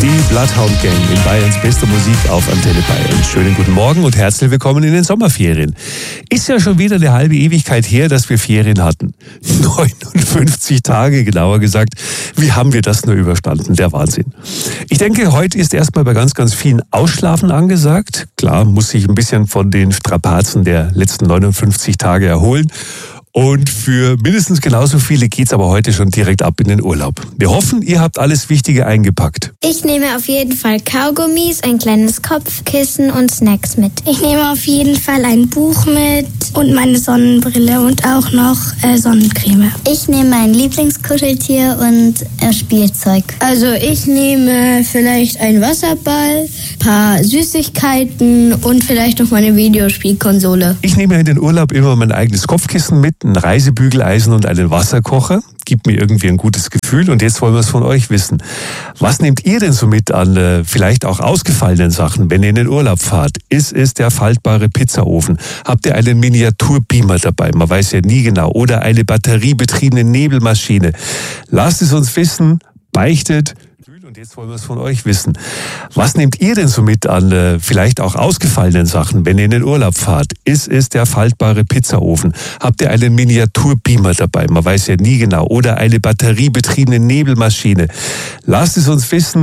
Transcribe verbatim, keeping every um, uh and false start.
Die Bloodhound Gang in Bayerns bester Musik auf Antenne Bayern. Schönen guten Morgen und herzlich willkommen in den Sommerferien. Ist ja schon wieder eine halbe Ewigkeit her, dass wir Ferien hatten. neunundfünfzig Tage, genauer gesagt. Wie haben wir das nur überstanden? Der Wahnsinn. Ich denke, heute ist erstmal bei ganz, ganz vielen Ausschlafen angesagt. Klar, muss sich ein bisschen von den Strapazen der letzten neunundfünfzig Tage erholen. Und für mindestens genauso viele geht's aber heute schon direkt ab in den Urlaub. Wir hoffen, ihr habt alles Wichtige eingepackt. Ich nehme auf jeden Fall Kaugummis, ein kleines Kopfkissen und Snacks mit. Ich nehme auf jeden Fall ein Buch mit und meine Sonnenbrille und auch noch äh, Sonnencreme. Ich nehme mein Lieblingskuscheltier und äh, Spielzeug. Also ich nehme vielleicht einen Wasserball, paar Süßigkeiten und vielleicht noch meine Videospielkonsole. Ich nehme in den Urlaub immer mein eigenes Kopfkissen mit, ein Reisebügeleisen und einen Wasserkocher. Gibt mir irgendwie ein gutes Gefühl. Und jetzt wollen wir es von euch wissen. Was nehmt ihr denn so mit an äh, vielleicht auch ausgefallenen Sachen, wenn ihr in den Urlaub fahrt? Ist es der faltbare Pizzaofen? Habt ihr einen Miniaturbeamer dabei? Man weiß ja nie genau. Oder eine batteriebetriebene Nebelmaschine? Lasst es uns wissen. Beichtet. Und jetzt wollen wir es von euch wissen. Was nehmt ihr denn so mit an äh, vielleicht auch ausgefallenen Sachen, wenn ihr in den Urlaub fahrt? Ist es der faltbare Pizzaofen? Habt ihr einen Miniaturbeamer dabei? Man weiß ja nie genau. Oder eine batteriebetriebene Nebelmaschine? Lasst es uns wissen.